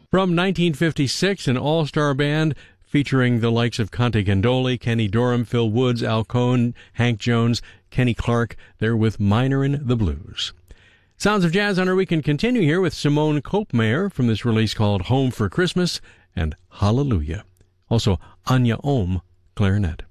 From 1956, an all-star band featuring the likes of Conte Candoli, Kenny Dorham, Phil Woods, Al Cohn, Hank Jones, Kenny Clark. They're with Minorin' the Blues. Sounds of Jazz on our weekend continue here with Simone Kopmeyer from this release called Home for Christmas and Hallelujah. Also, Anya Ohm, clarinet.